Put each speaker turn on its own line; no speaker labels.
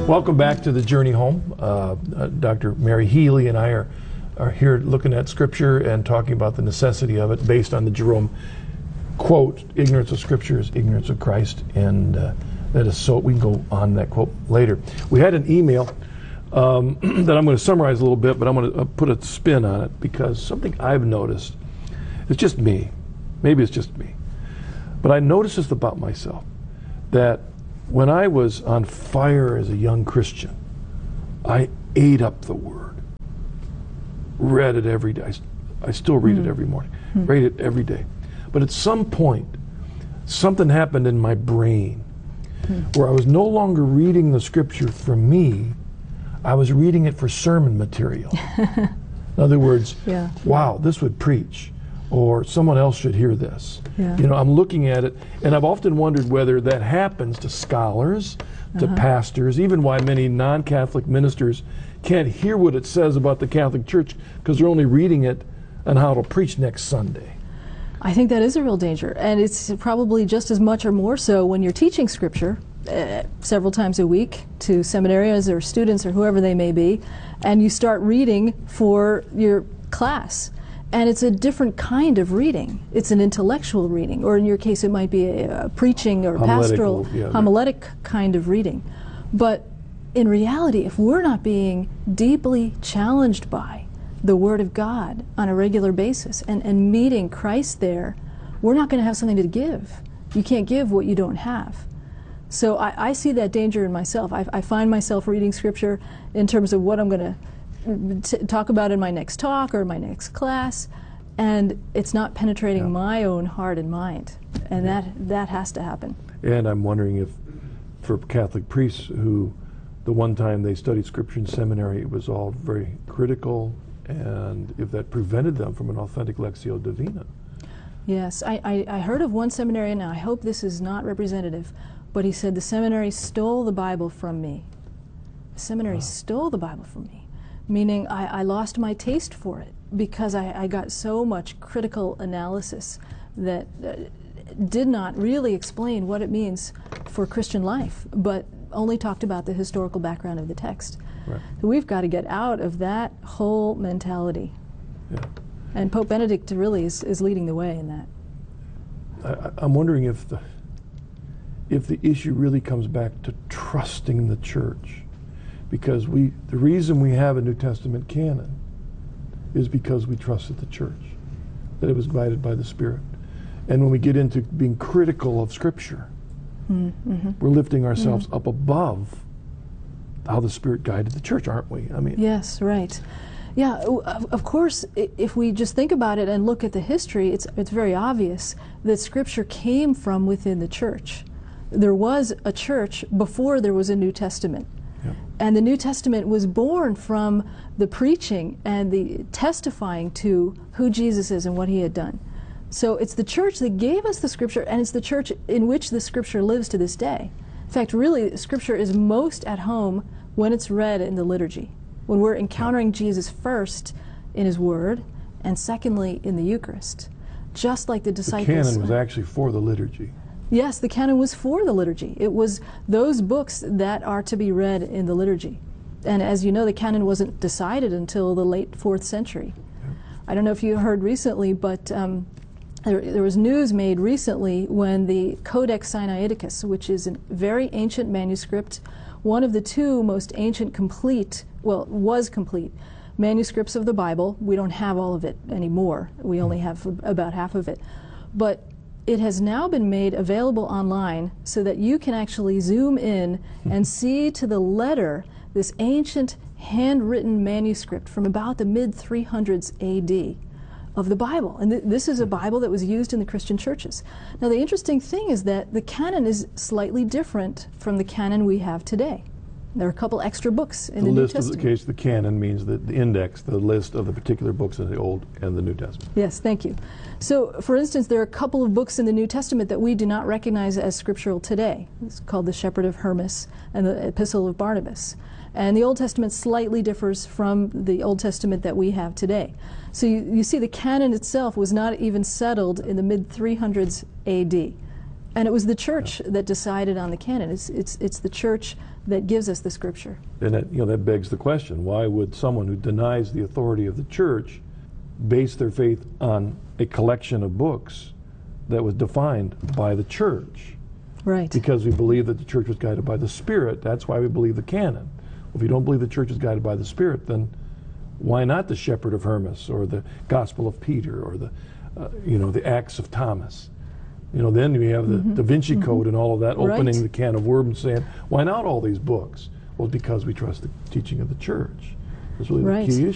Welcome back to the Journey Home. Dr. Mary Healy and I are here looking at Scripture and talking about the necessity of it based on the Jerome quote, ignorance of Scripture is ignorance of Christ, and that is so, we can go on that quote later. We had an email that I'm going to summarize a little bit, but I'm going to put a spin on it because something I've noticed, it's just me, maybe it's just me, but I noticed this about myself, that when I was on fire as a young Christian, I ate up the Word, read it every day. I still read it every morning, read it every day. But at some point, something happened in my brain where I was no longer reading the Scripture for me, I was reading it for sermon material. In other words, wow, this would preach, or someone else should hear this. You know, I'm looking at it, and I've often wondered whether that happens to scholars, to pastors, even why many non-Catholic ministers can't hear what it says about the Catholic Church because they're only reading it on how to preach next Sunday.
I think that is a real danger, and it's probably just as much or more so when you're teaching Scripture several times a week to seminarians or students or whoever they may be, and you start reading for your class. And it's a different kind of reading. It's an intellectual reading, or in your case it might be a preaching or pastoral, homiletic kind of reading. But in reality, if we're not being deeply challenged by the Word of God on a regular basis and meeting Christ there, we're not going to have something to give. You can't give what you don't have. So I see that danger in myself. I find myself reading Scripture in terms of what I'm going to talk about in my next talk or my next class, and it's not penetrating my own heart and mind, and that has to happen. And
I'm wondering if for Catholic priests who the one time they studied Scripture in seminary, it was all very critical, and if that prevented them from an authentic Lectio Divina.
Yes, I heard of one seminarian, and I hope this is not representative, but he said the seminary stole the Bible from me. The seminary stole the Bible from me. Meaning I lost my taste for it because I got so much critical analysis that did not really explain what it means for Christian life, but only talked about the historical background of the text. Right. So we've got to get out of that whole mentality. And Pope Benedict really is leading the way in that.
I'm wondering if the issue really comes back to trusting the Church. Because the reason we have a New Testament canon is because we trusted the Church, that it was guided by the Spirit. And when we get into being critical of Scripture, we're lifting ourselves up above how the Spirit guided the Church, aren't we? I mean,
yes, right. Yeah, of course, if we just think about it and look at the history, it's very obvious that Scripture came from within the Church. There was a church before there was a New Testament. And the New Testament was born from the preaching and the testifying to who Jesus is and what he had done. So it's the church that gave us the Scripture, and it's the church in which the Scripture lives to this day. In fact, really, Scripture is most at home when it's read in the liturgy, when we're encountering Jesus first in his Word, and secondly in the Eucharist. Just like the disciples.
The canon was actually for the liturgy.
Yes, the canon was for the liturgy. It was those books that are to be read in the liturgy. And as you know, the canon wasn't decided until the late 4th century. I don't know if you heard recently, but there was news made recently when the Codex Sinaiticus, which is a very ancient manuscript, one of the two most ancient was complete manuscripts of the Bible. We don't have all of it anymore. We only have about half of it. But it has now been made available online so that you can actually zoom in and see to the letter this ancient handwritten manuscript from about the mid-300s AD of the Bible. And this is a Bible that was used in the Christian churches. Now the interesting thing is that the canon is slightly different from the canon we have today. There are a couple extra books in the New Testament.
The list of the canon means the index, the list of the particular books in the Old and the New Testament.
Yes, thank you. So, for instance, there are a couple of books in the New Testament that we do not recognize as scriptural today. It's called the Shepherd of Hermas and the Epistle of Barnabas. And the Old Testament slightly differs from the Old Testament that we have today. So you see the canon itself was not even settled in the mid-300s AD. And it was the church that decided on the canon. It's the church that gives us the scripture.
And that, that begs the question, why would someone who denies the authority of the church base their faith on a collection of books that was defined by the church?
Right.
Because we believe that the church was guided by the Spirit. That's why we believe the canon. If you don't believe the church is guided by the Spirit, then why not the Shepherd of Hermas, or the Gospel of Peter, or the Acts of Thomas? Then we have the Da Vinci Code and all of that, opening the can of worms and saying, why not all these books? Well, because we trust the teaching of the church. That's really the key issue.